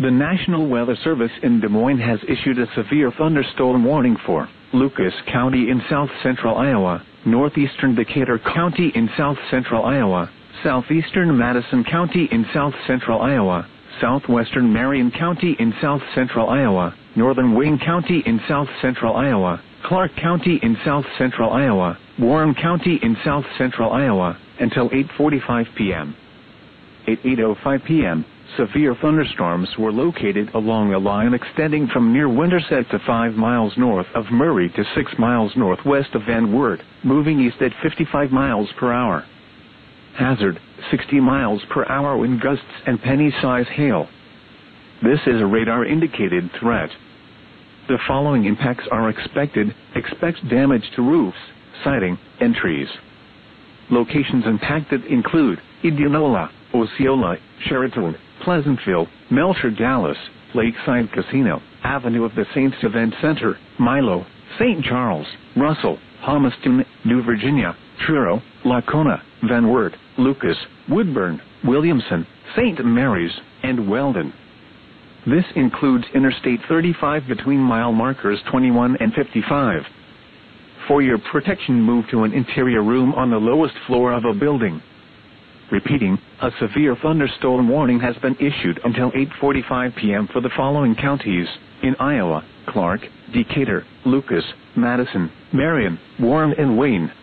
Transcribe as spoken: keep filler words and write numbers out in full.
The National Weather Service in Des Moines has issued a severe thunderstorm warning for Lucas County in south-central Iowa, northeastern Decatur County in south-central Iowa, southeastern Madison County in south-central Iowa, southwestern Marion County in south-central Iowa, northern Wayne County in south-central Iowa, Clark County in south-central Iowa, Warren County in south-central Iowa, until eight forty-five p m At eight oh five p m, severe thunderstorms were located along a line extending from near Winterset to five miles north of Murray to six miles northwest of Van Wert, moving east at fifty-five miles per hour. Hazard, sixty miles per hour wind gusts and penny-size hail. This is a radar-indicated threat. The following impacts are expected. Expect damage to roofs, siding, and trees. Locations impacted include Indianola, Osceola, Sheraton, Pleasantville, Melcher Dallas, Lakeside Casino, Avenue of the Saints Event Center, Milo, Saint Charles, Russell, Palmerston, New Virginia, Truro, Lacona, Van Wert, Lucas, Woodburn, Williamson, Saint Mary's, and Weldon. This includes Interstate thirty-five between mile markers twenty-one and fifty-five. For your protection, move to an interior room on the lowest floor of a building. Repeating, a severe thunderstorm warning has been issued until eight forty-five p m for the following counties in Iowa: Clark, Decatur, Lucas, Madison, Marion, Warren, and Wayne.